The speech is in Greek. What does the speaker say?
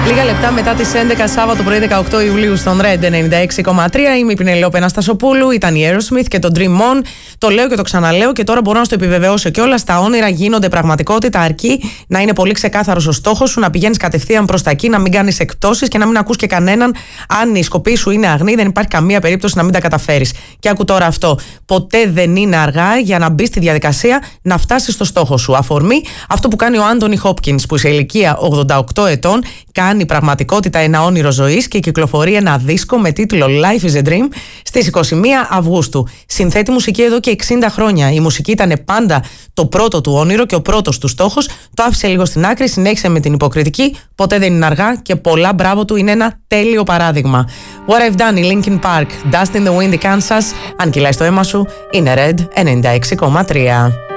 Λίγα λεπτά μετά τις 11 Σάββατο πρωί 18 Ιουλίου στον Red 96,3. Είμαι η Πινελόπη Αναστασοπούλου, ήταν η Aerosmith και το Dream On. Το λέω και το ξαναλέω και τώρα μπορώ να στο επιβεβαιώσω κιόλας. Τα όνειρα γίνονται πραγματικότητα, αρκεί να είναι πολύ ξεκάθαρος ο στόχος σου, να πηγαίνεις κατευθείαν προς τα εκεί, να μην κάνεις εκπτώσεις και να μην ακούς και κανέναν. Αν η σκοπή σου είναι αγνή, δεν υπάρχει καμία περίπτωση να μην τα καταφέρεις. Και άκου τώρα αυτό. Ποτέ δεν είναι αργά για να μπει στη διαδικασία να φτάσεις στο στόχο σου. Αφορμή αυτό που κάνει ο Άντονι Χόπκινς, που σε ηλικία 88 ετών κάνει πραγματικότητα ένα όνειρο ζωής και κυκλοφορεί ένα δίσκο με τίτλο Life is a Dream στις 21 Αυγούστου. Συνθέτει μουσική εδώ και 60 χρόνια. Η μουσική ήταν πάντα το πρώτο του όνειρο και ο πρώτος του στόχος. Το άφησε λίγο στην άκρη, συνέχισε με την υποκριτική. Ποτέ δεν είναι αργά και πολλά μπράβο του, είναι ένα τέλειο παράδειγμα. What I've Done, η Linkin Park, Dust in the Wind, Kansas. Αν κυλάει το αίμα σου, είναι Red 96,3.